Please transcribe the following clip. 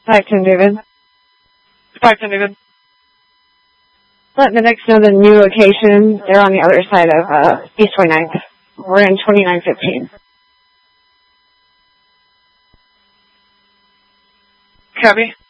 510 David. 510 David. Let Medics know the new location. They're on the other side of East 29th. We're in 2915. Copy.